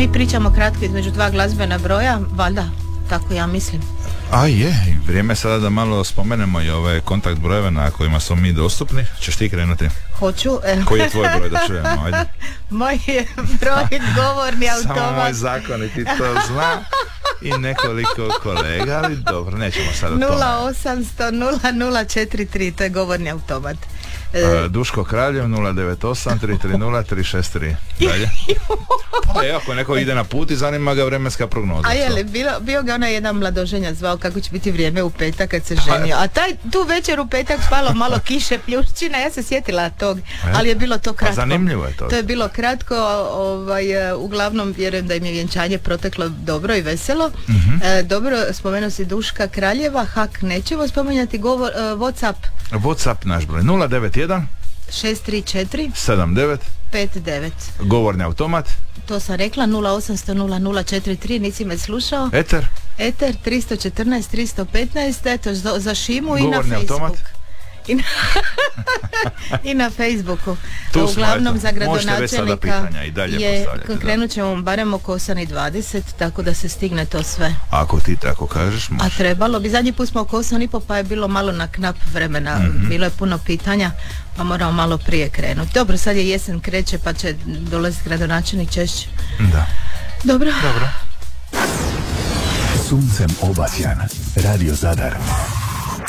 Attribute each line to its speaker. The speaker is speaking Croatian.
Speaker 1: Mi pričamo kratko između dva glazbena broja, valjda, tako ja mislim.
Speaker 2: A je, vrijeme sada da malo spomenemo i ove kontakt brojeve na kojima smo mi dostupni. Ćeš ti krenuti?
Speaker 1: Hoću.
Speaker 2: Koji je tvoj broj da čujemo? Ajde.
Speaker 1: Moj je broj govorni automat.
Speaker 2: Samo moj zakoniti to zna i nekoliko kolega, ali dobro, nećemo sada o tome.
Speaker 1: 0800 0043, to je govorni automat.
Speaker 2: Duško Kraljev 098 330 363. Dalje. Ako neko ide na put i zanima ga vremenska prognoza.
Speaker 1: A je li, bio ga onaj jedan mladoženja zvao kako će biti vrijeme u petak kad se ženio. A tu večer u petak spalo malo kiše, pljuščina, ja se sjetila tog, ali je bilo to kratko.
Speaker 2: A zanimljivo je to.
Speaker 1: To je bilo kratko, uglavnom vjerujem da im je vjenčanje proteklo dobro i veselo. Dobro, spomenuo si Duška Kraljeva, hak nećemo spomenjati, Whatsapp
Speaker 2: naš broj 091
Speaker 1: 634
Speaker 2: 79
Speaker 1: 59.
Speaker 2: Govorni automat.
Speaker 1: To sam rekla, 0800 0043, nisi me slušao.
Speaker 2: Eter
Speaker 1: 314 315, eto za Šimu i na
Speaker 2: Govorni
Speaker 1: Facebook.
Speaker 2: automat.
Speaker 1: I na Facebooku.
Speaker 2: Tu
Speaker 1: uglavnom
Speaker 2: smo,
Speaker 1: za gradonačelnika je, krenut ćemo barem oko 8:20, tako da se stigne to sve.
Speaker 2: Ako ti tako kažeš, može.
Speaker 1: A trebalo bi, zadnji put smo oko 8:30, pa je bilo malo na knap vremena, bilo je puno pitanja, pa moramo malo prije krenuti. Dobro, sad je jesen, kreće, pa će dolaziti gradonačelnik češće.
Speaker 2: Da.
Speaker 1: Dobro.
Speaker 3: Suncem obasjan, Radio Zadar.